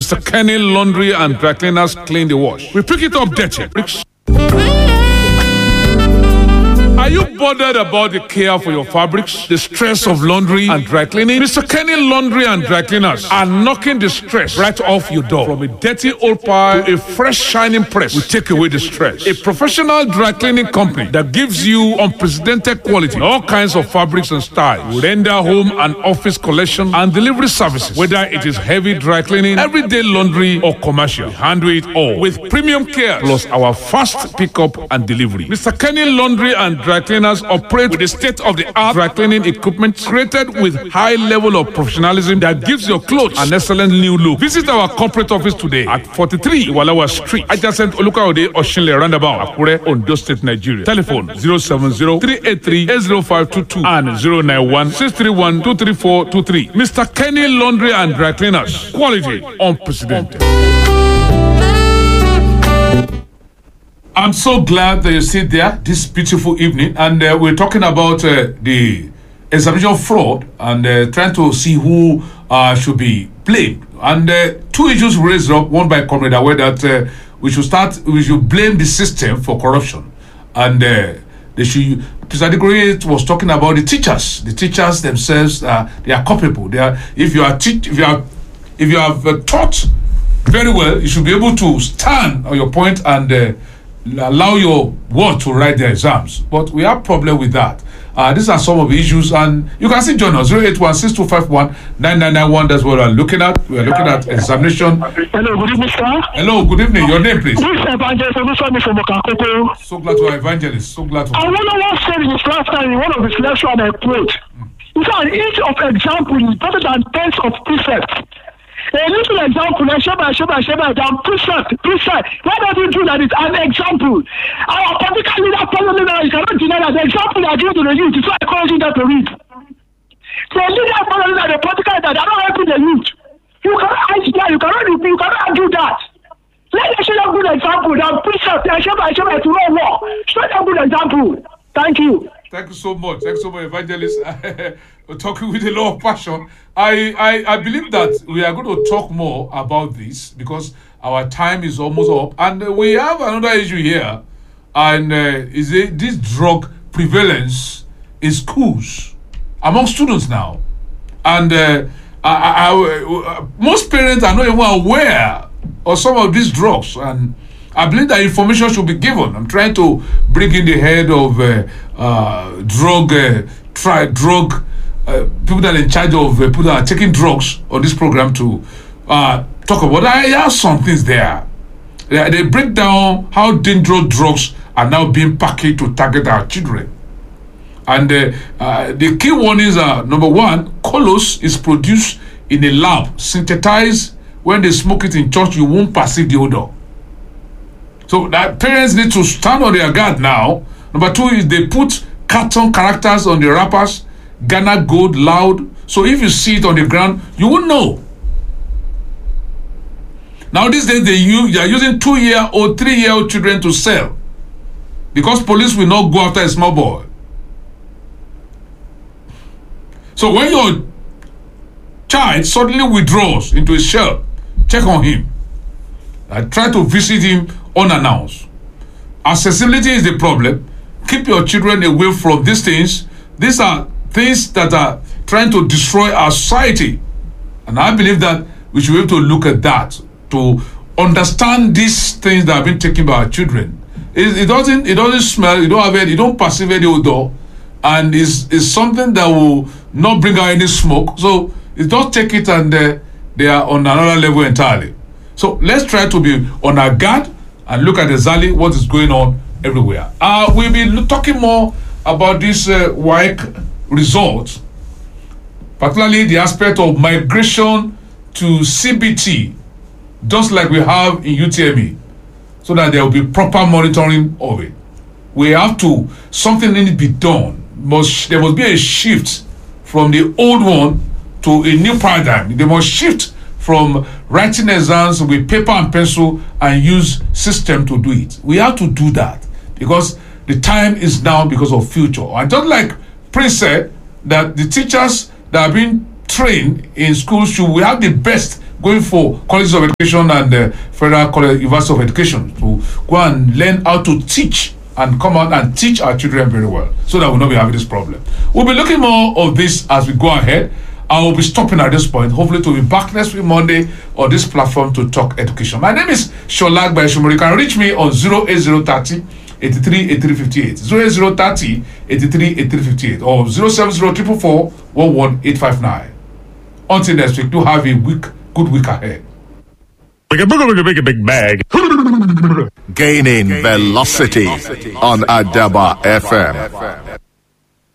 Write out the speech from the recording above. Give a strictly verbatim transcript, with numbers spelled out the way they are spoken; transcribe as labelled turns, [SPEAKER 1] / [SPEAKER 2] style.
[SPEAKER 1] Mister Kenny Laundry and Dry Cleaners clean the wash. We pick it up dirty. Are you bothered about the care for your fabrics, the stress of laundry and dry cleaning? Mister Kenny Laundry and Dry Cleaners are knocking the stress right off your door. From a dirty old pile to a fresh shining press, we take away the stress. A professional dry cleaning company that gives you unprecedented quality, all kinds of fabrics and styles. We render home and office collection and delivery services, whether it is heavy dry cleaning, everyday laundry, or commercial. We handle it all with premium care plus our fast pickup and delivery. Mister Kenny Laundry and Dry Cleaners operate with the state-of-the-art dry cleaning equipment created with high level of professionalism that gives your clothes an excellent new look. Visit our corporate office today at forty-three Iwalawa Street, adjacent Olukaode Oshinle Roundabout, Akure, Ondo State, Nigeria. Telephone zero seven zero, three eight three, eight zero five two two and zero nine one, six three one, two three four two three. Mister Kenny Laundry and Dry Cleaners. Quality unprecedented. I'm so glad that you sit there this beautiful evening, and uh, we're talking about uh, the examination fraud and uh, trying to see who uh, should be blamed. And uh, two issues raised up, one by Comrade Awe, that uh, we should start, we should blame the system for corruption, and uh, they should. Mister Adegoye was talking about the teachers. The teachers themselves, uh, they are culpable. They are. If you are teach, if you are, if you have uh, taught very well, you should be able to stand on your point and Uh, allow your ward to write their exams. But we have problem with that. Uh, these are some of the issues, and you can still join us zero eight one, six two five one, nine nine nine one. That's what we're looking at. We're looking at examination.
[SPEAKER 2] Hello, good evening, sir.
[SPEAKER 1] Hello, good evening. Your name, please.
[SPEAKER 2] This is Evangelist Olusami from Okakoko.
[SPEAKER 1] So glad to have Evangelist. So glad to
[SPEAKER 2] I wonder what said in his last time in one of his lectures I quote. He said, each of example is better than tens of precepts. A little example, Sheba, Sheba, Sheba, down precept, precept. Why don't you do that? It's an example. Our political leader, political leader, you cannot deny that the example they are giving to the youth is why I encourage them to read. The leader, political leader, the political leader, they are not helping the youth. You cannot ask that, you cannot, you cannot argue that. Let them show them good example, that precept, Sheba, Sheba, to know law. Show them good example. Thank you.
[SPEAKER 1] Thank you so much. Thank you so much, Evangelist. We're talking with a lot of passion. I, I, I believe that we are going to talk more about this because our time is almost up. And uh, we have another issue here. And uh, is it this drug prevalence in schools among students now. And uh, I, I, I, most parents are not even aware of some of these drugs. And I believe that information should be given. I'm trying to bring in the head of uh, uh, drug, uh, try drug, uh, people that are in charge of uh, people that are taking drugs on this program to uh, talk about. I have some things there. They, they break down how dangerous drugs are now being packaged to target our children. And uh, uh, the key warnings are, number one, Kolos is produced in a lab, synthesized. When they smoke it in church, you won't perceive the odor. So that parents need to stand on their guard now. Number two is they put cartoon characters on the wrappers, Ghana Gold, Loud. So if you see it on the ground, you won't know. Now these days they use, they are using two-year-old, three-year-old children to sell because police will not go after a small boy. So when your child suddenly withdraws into a shell, check on him. I try to visit him unannounced. Accessibility is the problem. Keep your children away from these things. These are things that are trying to destroy our society. And I believe that we should be able to look at that to understand these things that have been taken by our children. It, it doesn't it doesn't smell, you don't have it, you don't perceive any odor, and it's, it's something that will not bring out any smoke. So it don't take it and uh, they are on another level entirely. So let's try to be on our guard and look at exactly what is going on everywhere. Uh, we'll be talking more about this uh, W A E C result, particularly the aspect of migration to C B T, just like we have in U T M E, so that there will be proper monitoring of it. We have to, something needs to be done. Must, there must be a shift from the old one to a new paradigm. They must shift from writing exams with paper and pencil and use system to do it. We have to do that because the time is now because of future. And just like Prince said, that the teachers that have been trained in schools should we have the best going for colleges of education and uh, Federal College, University of Education to go and learn how to teach and come out and teach our children very well so that we'll not be having this problem. We'll be looking more of this as we go ahead. I will be stopping at this point. Hopefully to be back next week Monday on this platform to talk education. My name is Sholag Bayeshumori. You can reach me on zero eight zero three zero eighty-three eighty-three fifty-eight, zero eight zero three zero eighty-three eighty-three fifty-eight or zero seven zero four four four one one eight five nine. Until next week, do have a week, good week ahead.
[SPEAKER 3] Big, big, big, big, big bag.
[SPEAKER 4] Gaining velocity on Adaba F M.